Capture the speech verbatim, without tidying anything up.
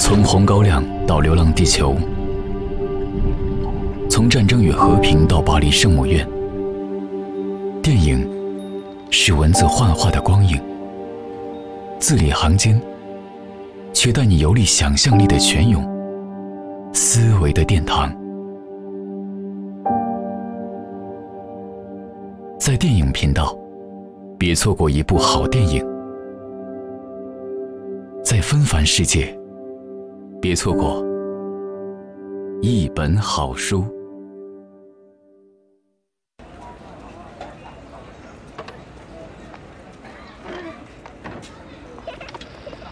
从红高粱到流浪地球，从战争与和平到巴黎圣母院，电影是文字幻化的光影，字里行间却带你游历想象力的泉涌，思维的殿堂。在电影频道，别错过一部好电影；在纷繁世界，别错过一本好书。